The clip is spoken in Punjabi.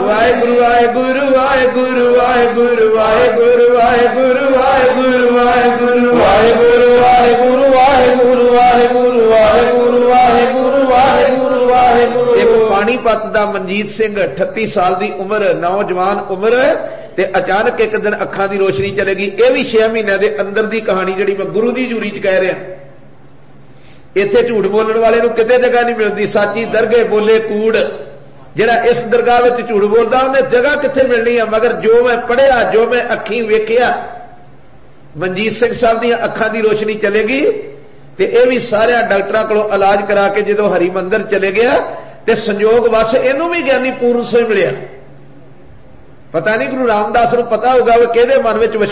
ਵਾਹਿਗੁਰੂ ਵਾਹਿਗੁਰੂ ਵਾਹਿਗੁਰੂ ਵਾਹਿਗੁਰੂ ਵਾਹਿਗੁਰੂ ਵਾਹਿਗੁਰੂ ਵਾਹਿਗੁਰੂ ਵਾਹਿਗੁਰੂ ਵਾਹਿਗੁਰੂ ਵਾਹਿਗੁਰੂ ਵਾਹਿਗੁਰੂ ਵਾਹਿਗੁਰੂ ਵਾਹਿਗੁਰੂ ਵਾਹਿਗੁਰੂ ਵਾਹਿਗੁਰੂ ਵਾਹਿਗੁਰੂ। ਇੱਕ ਪਾਣੀਪਤ ਦਾ ਮਨਜੀਤ ਸਿੰਘ 38 ਸਾਲ ਦੀ ਉਮਰ, ਨੌਜਵਾਨ ਉਮਰ, ਤੇ ਅਚਾਨਕ ਇੱਕ ਦਿਨ ਅੱਖਾਂ ਦੀ ਰੋਸ਼ਨੀ ਚਲੇਗੀ। ਇਹ ਵੀ 6 ਮਹੀਨਿਆਂ ਦੇ ਅੰਦਰ ਦੀ ਕਹਾਣੀ ਜਿਹੜੀ ਮੈਂ ਗੁਰੂ ਦੀ ਹਜ਼ੂਰੀ 'ਚ ਕਹਿ ਰਿਹਾ। ਇੱਥੇ ਝੂਠ ਬੋਲਣ ਵਾਲੇ ਨੂੰ ਕਿਤੇ ਜਗ੍ਹਾ ਨਹੀਂ ਮਿਲਦੀ। ਸਾਚੀ ਦਰਗੇ ਬੋਲੇ ਕੂੜ, ਜਿਹੜਾ ਇਸ ਦਰਗਾਹ ਵਿੱਚ ਝੂਠ ਬੋਲਦਾ ਉਹਨੇ ਜਗ੍ਹਾ ਕਿੱਥੇ ਮਿਲਣੀ ਆ। ਮਗਰ ਜੋ ਮੈਂ ਪੜ੍ਹਿਆ, ਜੋ ਮੈਂ ਅੱਖੀਂ ਵੇਖਿਆ, ਮਨਜੀਤ ਸਿੰਘ ਸਾਹਿਬ ਦੀਆਂ ਅੱਖਾਂ ਦੀ ਰੋਸ਼ਨੀ ਚਲੇਗੀ। ਤੇ ਇਹ ਵੀ ਸਾਰਿਆਂ ਡਾਕਟਰਾਂ ਕੋਲੋਂ ਇਲਾਜ ਕਰਾ ਕੇ ਜਦੋਂ ਹਰੀ ਮੰਦਰ ਚਲੇ ਗਿਆ ਤੇ ਸੰਜੋਗ ਵਸ ਇਹਨੂੰ ਵੀ ਗਿਆਨੀ ਪੂਰਨ ਸਿੰਘ ਮਿਲਿਆ। ਪਤਾ ਨਹੀਂ ਗੁਰੂ ਰਾਮਦਾਸ ਨੂੰ ਪਤਾ ਹੋਊਗਾ ਵੀ ਕਿਹਦੇ ਮਨ ਵਿੱਚ